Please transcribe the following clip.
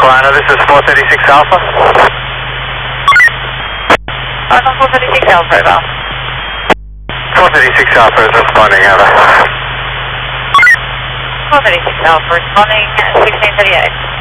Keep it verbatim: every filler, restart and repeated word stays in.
Carolina, this is four thirty-six Alpha. Alpha four thirty-six Alpha, over. four thirty-six Alpha is responding, over. four thirty-six Alpha responding, sixteen thirty-eight.